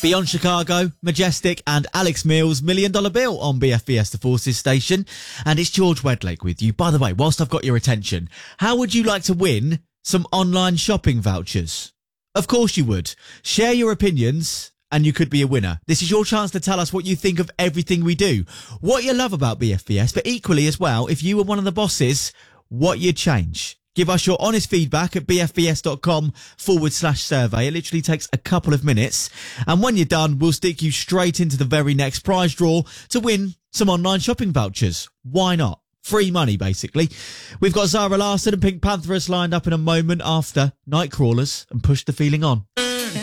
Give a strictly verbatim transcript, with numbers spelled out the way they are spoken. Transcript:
Beyond Chicago, Majestic and Alex Mills, Million Dollar Bill on B F B S The Forces station. And it's George Wedlake with you. By the way, whilst I've got your attention, how would you like to win some online shopping vouchers? Of course you would. Share your opinions and you could be a winner. This is your chance to tell us what you think of everything we do, what you love about B F B S, but equally as well, if you were one of the bosses, what you'd change. Give us your honest feedback at bfbs.com forward slash survey. It literally takes a couple of minutes. And when you're done, we'll stick you straight into the very next prize draw to win some online shopping vouchers. Why not? Free money, basically. We've got Zara Larsson and Pink Pantheress lined up in a moment after Nightcrawlers and Push the Feeling On.